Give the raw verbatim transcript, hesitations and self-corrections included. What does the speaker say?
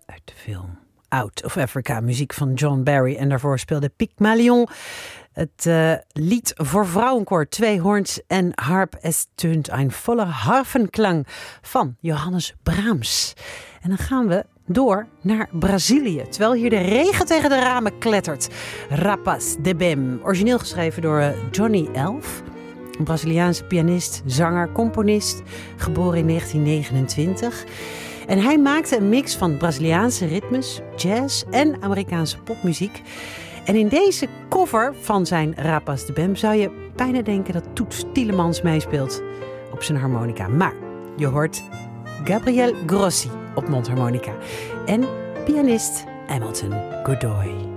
uit de film Out of Africa, muziek van John Barry. En daarvoor speelde Pygmalion het uh, lied voor vrouwenkoor, twee hoorns en harp. Es tönt ein voller Harfenklang van Johannes Brahms. En dan gaan we door naar Brazilië, terwijl hier de regen tegen de ramen klettert. Rapaz de Bem, origineel geschreven door uh, Johnny Elf. Een Braziliaanse pianist, zanger, componist, geboren in negentien negenentwintig. En hij maakte een mix van Braziliaanse ritmes, jazz en Amerikaanse popmuziek. En in deze cover van zijn Rapaz de Bem zou je bijna denken dat Toets Tielemans meespeelt op zijn harmonica. Maar je hoort Gabriel Grossi op mondharmonica en pianist Hamilton Godoy.